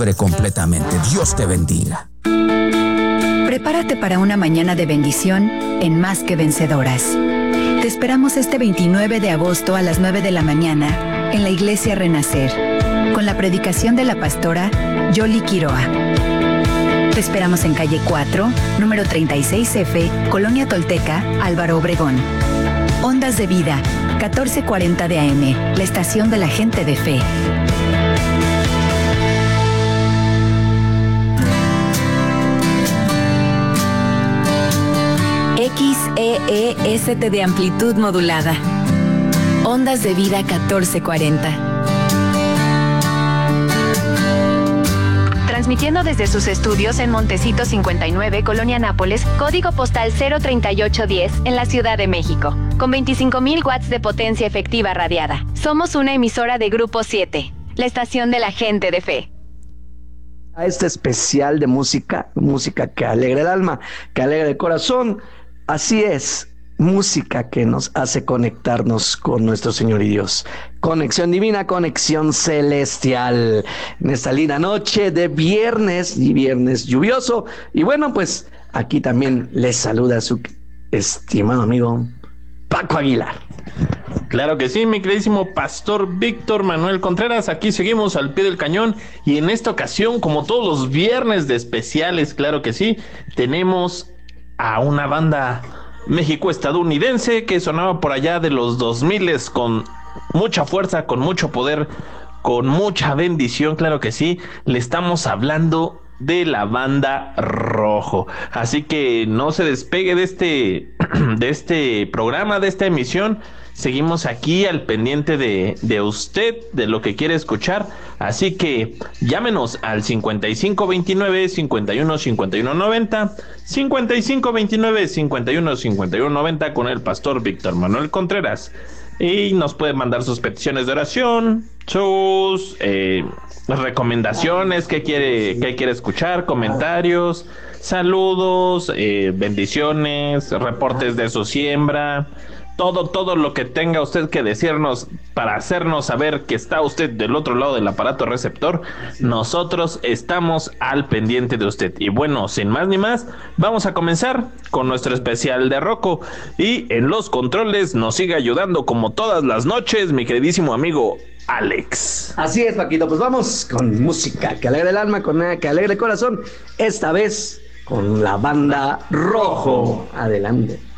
libre completamente. Dios te bendiga. Prepárate para una mañana de bendición en Más que Vencedoras. Te esperamos este 29 de agosto a las 9 de la mañana en la Iglesia Renacer, con la predicación de la pastora Yoli Quiroa. Te esperamos en calle 4, número 36F, Colonia Tolteca, Álvaro Obregón. Ondas de Vida, 1440 de AM, la estación de la gente de fe. XEEST de amplitud modulada. Ondas de Vida 1440. Transmitiendo desde sus estudios en Montecito 59, Colonia Nápoles, código postal 03810, en la Ciudad de México, con 25,000 watts de potencia efectiva radiada. Somos una emisora de Grupo 7, la estación de la gente de fe. A este especial de música que alegra el alma, que alegra el corazón. Así es, música que nos hace conectarnos con nuestro Señor y Dios. Conexión divina, conexión celestial. En esta linda noche de viernes y viernes lluvioso. Y bueno, pues aquí también les saluda su estimado amigo Paco Aguilar. Claro que sí, mi queridísimo pastor Víctor Manuel Contreras. Aquí seguimos al pie del cañón y en esta ocasión, como todos los viernes de especiales, claro que sí, tenemos a una banda México-estadounidense que sonaba por allá de los 2000 con mucha fuerza, con mucho poder, con mucha bendición, claro que sí. Le estamos hablando de la banda Rojo. Así que no se despegue de este programa, de esta emisión. Seguimos aquí al pendiente de usted, de lo que quiere escuchar. Así que llámenos al 5529-515190, 5529-515190 con el pastor Víctor Manuel Contreras. Y nos puede mandar sus peticiones de oración, sus recomendaciones, que quiere escuchar, comentarios, saludos, bendiciones, reportes de su siembra. Todo lo que tenga usted que decirnos para hacernos saber que está usted del otro lado del aparato receptor, nosotros estamos al pendiente de usted. Y bueno, sin más ni más, vamos a comenzar con nuestro especial de Rocco. Y en los controles nos sigue ayudando como todas las noches mi queridísimo amigo Alex. Así es, Paquito, pues vamos con música que alegra el alma, que alegra el corazón. Esta vez con la banda Rojo. Adelante.